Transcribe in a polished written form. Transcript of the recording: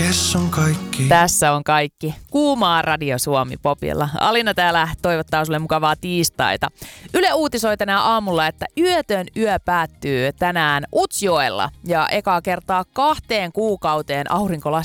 Kes on kaikki. Tässä on kaikki. Kuumaa Radio Suomi Popilla. Alina täällä toivottaa sulle mukavaa tiistaita. Yle uutisoi tänään aamulla, että yötön yö päättyy tänään Utsjoella. Ja ekaa kertaa 2 kuukauteen aurinko